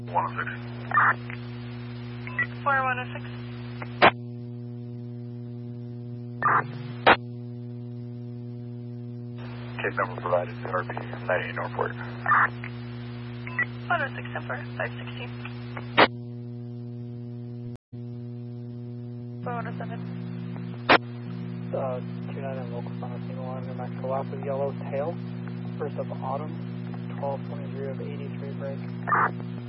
4106. Case number provided to RB 98 Northport. 106 Temper, 516. 4107. 29 local final single line, New Mexico left with yellow tail, first of autumn, 1223 of 83 break.